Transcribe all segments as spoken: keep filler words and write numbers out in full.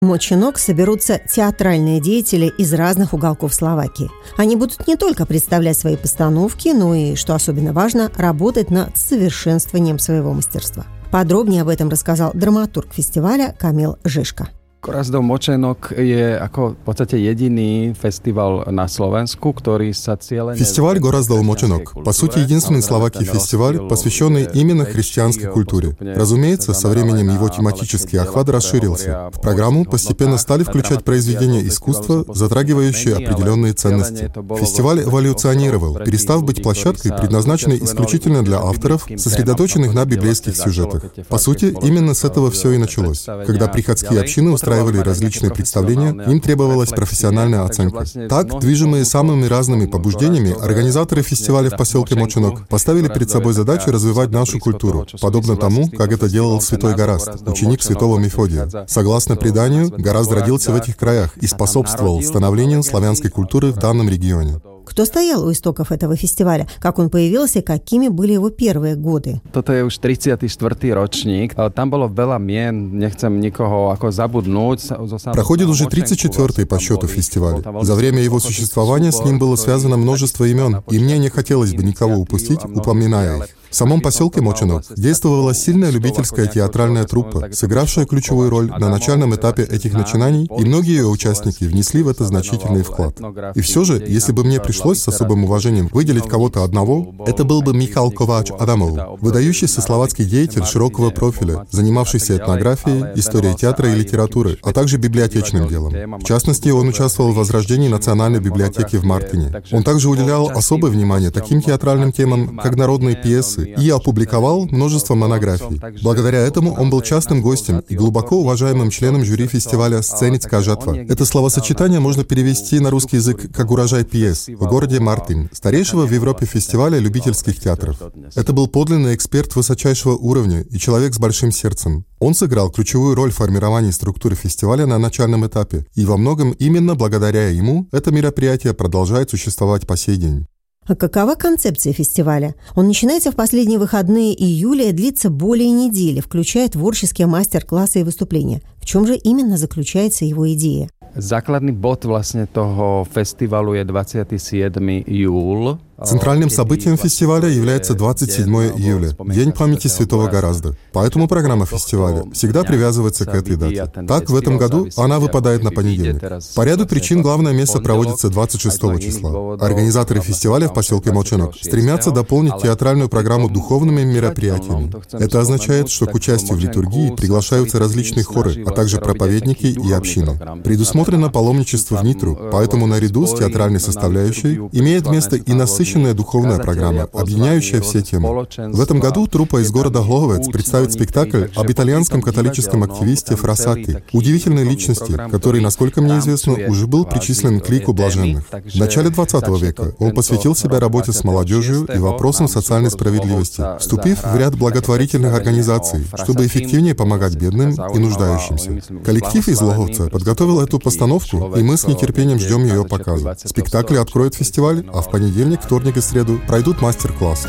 Моченок соберутся театральные деятели из разных уголков Словакии. Они будут не только представлять свои постановки, но и, что особенно важно, работать над совершенствованием своего мастерства. Подробнее об этом рассказал драматург фестиваля Kamil Žižka. Gorazdov Močenok je ako v podstate jediný festival na Slovensku, ktorý sa cieľene... Фестиваль Gorazdov Močenok, по сути, единственный в Словакии фестиваль, посвященный именно христианской культуре. Разумеется, со временем его тематический охват расширился. В программу постепенно стали включать произведения искусства, затрагивающие определенные ценности. Фестиваль эволюционировал, перестав быть площадкой, предназначенной исключительно для авторов, сосредоточенных на библейских сюжетах. По сути, именно с этого все и началось. Когда приходские общины устраивали различные представления, им требовалась профессиональная оценка. Так, движимые самыми разными побуждениями, организаторы фестиваля в поселке Моченок поставили перед собой задачу развивать нашу культуру, подобно тому, как это делал святой Горазд, ученик святого Мефодия. Согласно преданию, Горазд родился в этих краях и способствовал становлению славянской культуры в данном регионе. Кто стоял у истоков этого фестиваля, как он появился, какими были его первые годы? Toto je už tridsiaty štvrtý ročník. Tam bolo veľa mien, nechcem nikoho ako zabudnúť. Проходит уже тридцать четвёртый по счету фестиваль. За время его существования с ним было связано множество имен, и мне не хотелось бы никого упустить, упоминая их. В самом поселке Моченок действовала сильная любительская театральная труппа, сыгравшая ключевую роль на начальном этапе этих начинаний, и многие ее участники внесли в это значительный вклад. И все же, если бы мне пришлось с особым уважением выделить кого-то одного, это был бы Михал Ковач Адамов, выдающийся словацкий деятель широкого профиля, занимавшийся этнографией, историей театра и литературы, а также библиотечным делом. В частности, он участвовал в возрождении Национальной библиотеки в Мартине. Он также уделял особое внимание таким театральным темам, как народные пьесы, и опубликовал множество монографий. Благодаря этому он был частным гостем и глубоко уважаемым членом жюри фестиваля «Сценическая жатва». Это словосочетание можно перевести на русский язык как «урожай пьес» в городе Мартин, старейшего в Европе фестиваля любительских театров. Это был подлинный эксперт высочайшего уровня и человек с большим сердцем. Он сыграл ключевую роль в формировании структуры фестиваля на начальном этапе, и во многом именно благодаря ему это мероприятие продолжает существовать по сей день. А какова концепция фестиваля? Он начинается в последние выходные июля и длится более недели, включая творческие мастер-классы и выступления. В чем же именно заключается его идея? Základný bod vlastne toho festivalu je dvadsiateho siedmeho júla. Центральным событием фестиваля является двадцать седьмое июля, День памяти святого Горазда. Поэтому программа фестиваля всегда привязывается к этой дате. Так, в этом году она выпадает на понедельник. По ряду причин главное место проводится двадцать шестого числа. Организаторы фестиваля в поселке Моченок стремятся дополнить театральную программу духовными мероприятиями. Это означает, что к участию в литургии приглашаются различные хоры, а также проповедники и общины. Предусмотрено паломничество в Нитру, поэтому наряду с театральной составляющей имеет место и насыщенная духовная программа, объединяющая все темы. В этом году труппа из города Гловец представит спектакль об итальянском католическом активисте Фрассати, удивительной личности, который, насколько мне известно, уже был причислен к лику блаженных. В начале двадцатого века он посвятил себя работе с молодежью и вопросам социальной справедливости, вступив в ряд благотворительных организаций, чтобы эффективнее помогать бедным и нуждающимся. Коллектив из Логовца подготовил эту постановку, и мы с нетерпением ждем ее показа. Спектакли откроют фестиваль, а в понедельник, вторник и среду пройдут мастер-классы.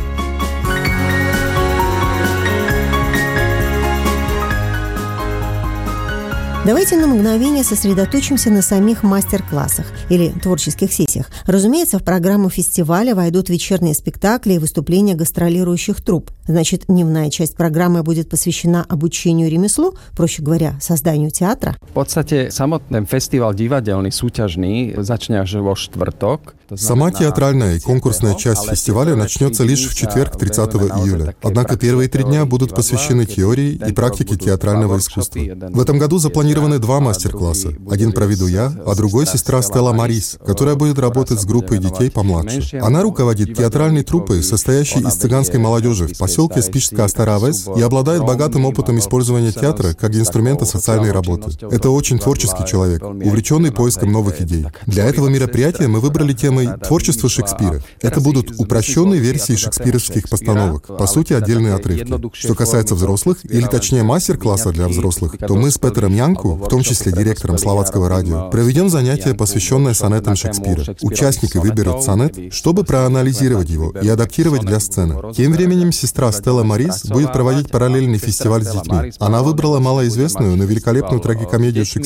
Давайте на мгновение сосредоточимся на самих мастер-классах или творческих сессиях. Разумеется, в программу фестиваля войдут вечерние спектакли и выступления гастролирующих трупп. Значит, дневная часть программы будет посвящена обучению ремеслу, проще говоря, созданию театра. В podstate samotný festival divadelný súťažný začne až vo štvrtok. Сама театральная и конкурсная часть фестиваля начнется лишь в четверг, тридцатого июля. Однако первые три дня будут посвящены теории и практике театрального искусства. В этом году запланированы два мастер-класса. Один проведу я, а другой сестра Стелла Марис, которая будет работать с группой детей помладше. Она руководит театральной труппой, состоящей из цыганской молодежи в поселке Спишская Старавес, и обладает богатым опытом использования театра как инструмента социальной работы. Это очень творческий человек, увлеченный поиском новых идей. Для этого мероприятия мы выбрали тему темой «Творчество Шекспира». Это будут упрощенные версии шекспировских постановок, по сути, отдельные отрывки. Что касается взрослых, или точнее мастер-класса для взрослых, то мы с Петером Янку, в том числе директором Словацкого радио, проведем занятие, посвященное сонетам Шекспира. Участники выберут сонет, чтобы проанализировать его и адаптировать для сцены. Тем временем сестра Стелла Морис будет проводить параллельный фестиваль с детьми. Она выбрала малоизвестную, но великолепную трагикомедию Шекспира